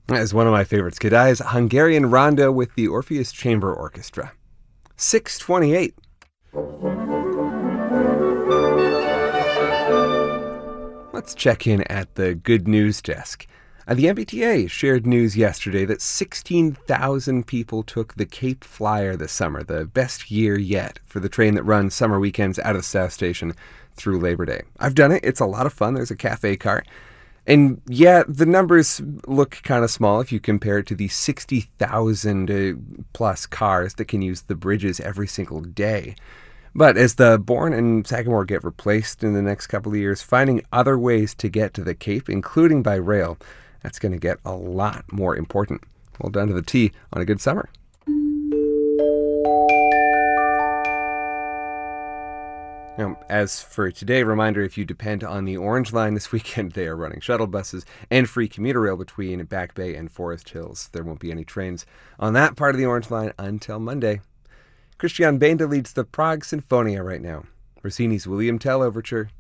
That is one of my favorites. Kodály's Hungarian Rondo with the Orpheus Chamber Orchestra. 6:28. Let's check in at the good news desk. The MBTA shared news yesterday that 16,000 people took the Cape Flyer this summer, the best year yet for the train that runs summer weekends out of the South Station through Labor Day. I've done it. It's a lot of fun. There's a cafe cart. And yeah, the numbers look kind of small if you compare it to the 60,000 plus cars that can use the bridges every single day. But as the Bourne and Sagamore get replaced in the next couple of years, finding other ways to get to the Cape, including by rail, that's going to get a lot more important. Well done to the T on a good summer. Now, as for today, reminder, if you depend on the Orange Line this weekend, they are running shuttle buses and free commuter rail between Back Bay and Forest Hills. There won't be any trains on that part of the Orange Line until Monday. Christian Benda leads the Prague Sinfonia right now. Rossini's William Tell Overture